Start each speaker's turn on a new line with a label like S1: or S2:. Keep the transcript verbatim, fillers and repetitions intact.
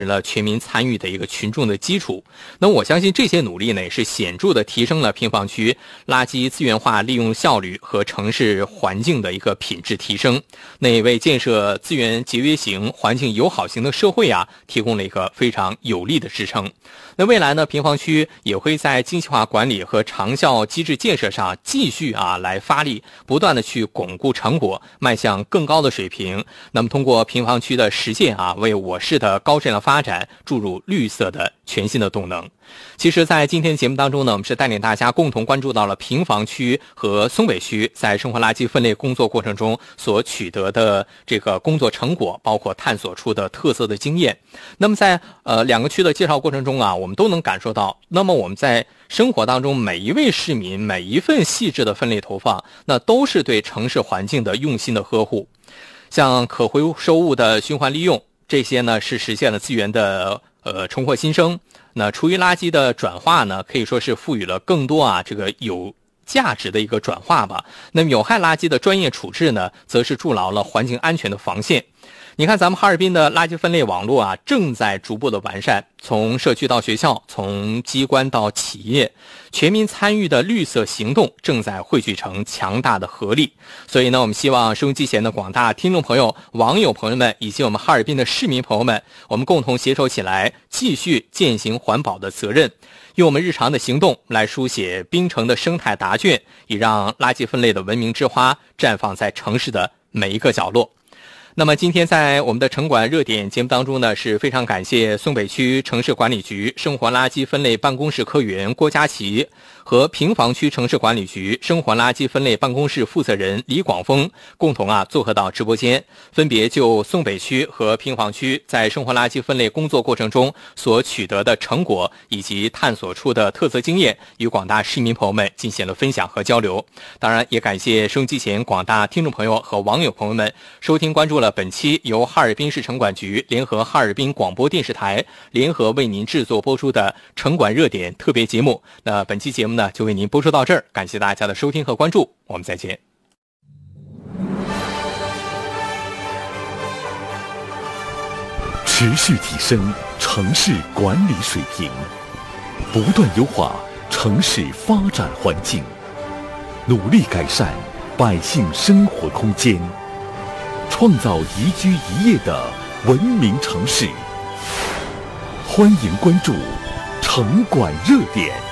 S1: 了全民参与的一个群众的基础。那我相信这些努力呢，也是显著的提升了平房区垃圾资源化利用效率和城市环境的一个品质提升，那也为建设资源节约型、环境友好型的社会啊，提供了一个非常有力的支撑。那未来呢，平房区也会在精细化管理和长效机制建设上继续啊来发力，不断的去巩固成果，迈向更高的水平。那么通过平房区的实践啊，为我市的高质量发展注入绿色的全新的动能。其实在今天的节目当中呢，我们是带领大家共同关注到了平房区和松北区在生活垃圾分类工作过程中所取得的这个工作成果，包括探索出的特色的经验。那么在呃两个区的介绍过程中啊，我们都能感受到，那么我们在生活当中每一位市民每一份细致的分类投放，那都是对城市环境的用心的呵护。像可回收物的循环利用，这些呢是实现了资源的呃重获新生。那厨余垃圾的转化呢，可以说是赋予了更多啊这个有价值的一个转化吧。那么有害垃圾的专业处置呢，则是筑牢了环境安全的防线。你看咱们哈尔滨的垃圾分类网络啊，正在逐步的完善，从社区到学校，从机关到企业，全民参与的绿色行动正在汇聚成强大的合力。所以呢，我们希望收音机前的广大听众朋友、网友朋友们，以及我们哈尔滨的市民朋友们，我们共同携手起来，继续践行环保的责任，用我们日常的行动来书写滨城的生态答卷，以让垃圾分类的文明之花绽放在城市的每一个角落。那么今天在我们的城管热点节目当中呢，是非常感谢松北区城市管理局生活垃圾分类办公室科员郭佳琪和平房区城市管理局生活垃圾分类办公室负责人李广峰共同啊做客到直播间，分别就松北区和平房区在生活垃圾分类工作过程中所取得的成果以及探索出的特色经验，与广大市民朋友们进行了分享和交流。当然也感谢收音机前广大听众朋友和网友朋友们收听关注了本期由哈尔滨市城管局联合哈尔滨广播电视台联合为您制作播出的城管热点特别节目。那本期节目呢就为您播出到这儿，感谢大家的收听和关注，我们再见。
S2: 持续提升城市管理水平，不断优化城市发展环境，努力改善百姓生活空间，创造宜居宜业的文明城市。欢迎关注城管热点。